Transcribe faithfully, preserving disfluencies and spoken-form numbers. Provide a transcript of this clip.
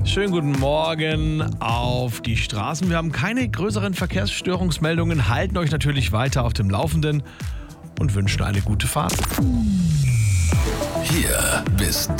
Schönen guten Morgen auf die Straßen. Wir haben keine größeren Verkehrsstörungsmeldungen, halten euch natürlich weiter auf dem Laufenden und wünschen eine gute Fahrt. Hier bist